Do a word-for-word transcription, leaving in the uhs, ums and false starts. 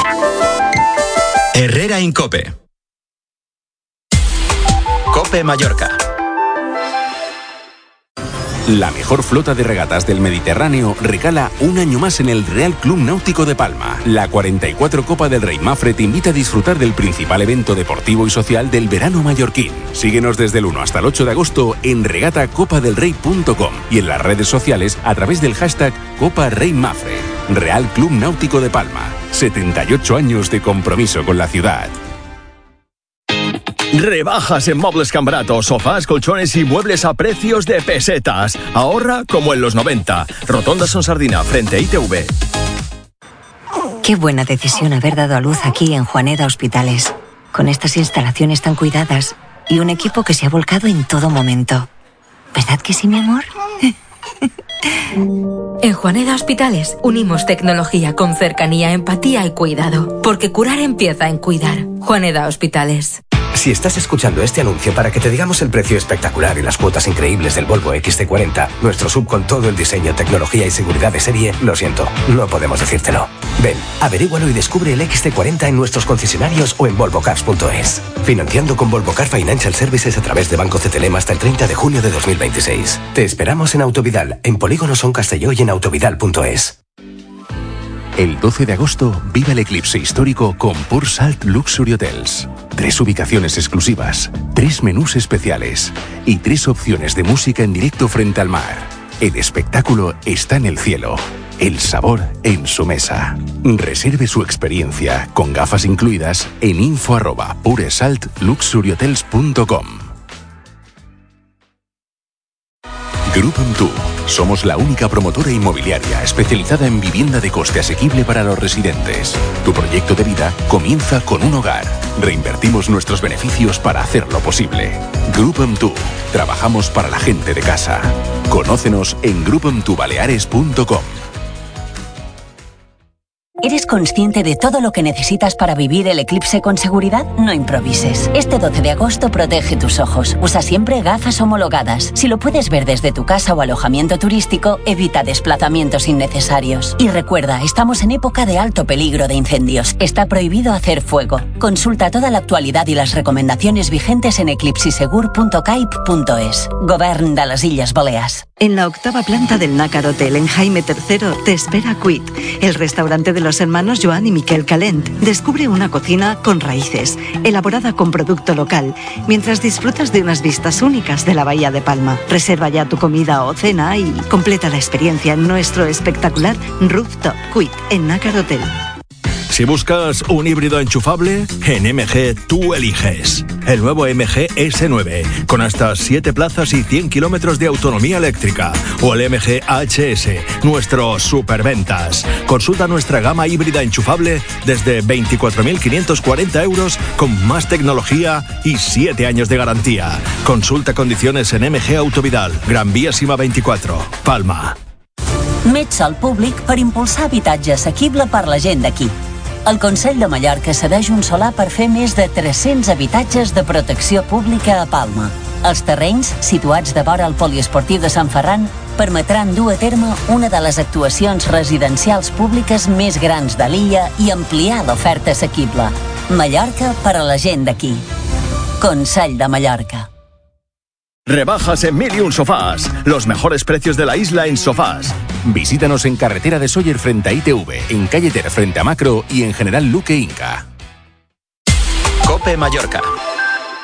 Herrera Incope. Cope Mallorca. La mejor flota de regatas del Mediterráneo regala un año más en el Real Club Náutico de Palma. La cuarenta y cuatro Copa del Rey Mafre te invita a disfrutar del principal evento deportivo y social del verano mallorquín. Síguenos desde el uno hasta el ocho de agosto en regata copa del rey punto com y en las redes sociales a través del hashtag Copa Rey Mafre. Real Club Náutico de Palma. setenta y ocho años de compromiso con la ciudad. Rebajas en Muebles Cambrato, sofás, colchones y muebles a precios de pesetas. Ahorra como en los noventa. Rotonda Son Sardina, frente a I T V. Qué buena decisión haber dado a luz aquí en Juaneda Hospitales. Con estas instalaciones tan cuidadas y un equipo que se ha volcado en todo momento. ¿Verdad que sí, mi amor? En Juaneda Hospitales unimos tecnología con cercanía, empatía y cuidado. Porque curar empieza en cuidar. Juaneda Hospitales. Si estás escuchando este anuncio para que te digamos el precio espectacular y las cuotas increíbles del Volvo equis ce cuarenta, nuestro sub con todo el diseño, tecnología y seguridad de serie, lo siento, no podemos decírtelo. Ven, averígualo y descubre el equis ce cuarenta en nuestros concesionarios o en volvo cars punto es. Financiando con Volvo Car Financial Services a través de Banco C T L M hasta el treinta de junio de dos mil veintiséis. Te esperamos en Autovidal, en Polígono Son Castelló y en autovidal punto es. El doce de agosto, vive el eclipse histórico con Port Salt Luxury Hotels. Tres ubicaciones exclusivas, tres menús especiales y tres opciones de música en directo frente al mar. El espectáculo está en el cielo, el sabor en su mesa. Reserve su experiencia con gafas incluidas en info arroba puresalt luxury hotels punto com. Group M dos. Somos la única promotora inmobiliaria especializada en vivienda de coste asequible para los residentes. Tu proyecto de vida comienza con un hogar. Reinvertimos nuestros beneficios para hacerlo posible. Group M dos. Trabajamos para la gente de casa. Conócenos en grupo m dos baleares punto com. ¿Eres consciente de todo lo que necesitas para vivir el eclipse con seguridad? No improvises. Este doce de agosto protege tus ojos. Usa siempre gafas homologadas. Si lo puedes ver desde tu casa o alojamiento turístico, evita desplazamientos innecesarios. Y recuerda, estamos en época de alto peligro de incendios. Está prohibido hacer fuego. Consulta toda la actualidad y las recomendaciones vigentes en eclipsisegur punto caip punto es. Govern de las Illes Balears. En la octava planta del Nácar Hotel en Jaime tercero te espera Cuit, el restaurante de los hermanos Joan y Miquel Calent. Descubre una cocina con raíces, elaborada con producto local, mientras disfrutas de unas vistas únicas de la Bahía de Palma. Reserva ya tu comida o cena y completa la experiencia en nuestro espectacular Rooftop Cuit en Nácar Hotel. Si buscas un híbrido enchufable, en M G tú eliges. El nuevo M G S nueve, con hasta siete plazas y cien kilómetros de autonomía eléctrica. O el M G H S, nuestro superventas. Consulta nuestra gama híbrida enchufable desde veinticuatro mil quinientos cuarenta euros con más tecnología y siete años de garantía. Consulta condiciones en M G Autovidal, Gran Vía Sima veinticuatro, Palma. Mets al públic per impulsar habitatge assequible per la gent d'aquí. El Consell de Mallorca cedeix un solar per fer més de tres-cents habitatges de protecció pública a Palma. Els terrenys, situats de vora el poliesportiu de Sant Ferran, permetran dur a terme una de les actuacions residencials públiques més grans de l'illa i ampliar l'oferta assequible. Mallorca per a la gent d'aquí. Consell de Mallorca. Rebajas en Mil y Un Sofás. Los mejores precios de la isla en sofás. Visítanos en carretera de Sóller frente a I T V, en calle Ter frente a Macro y en General Luque Inca. Cope Mallorca.